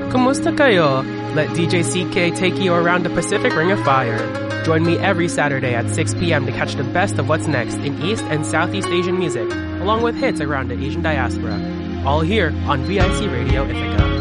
Kumusta kayo? Let DJ CK take you around the Pacific Ring of Fire. Join me every Saturday at 6 p.m. to catch the best of what's next in East and Southeast Asian music, along with hits around the Asian diaspora. All here on VIC Radio Ithaca.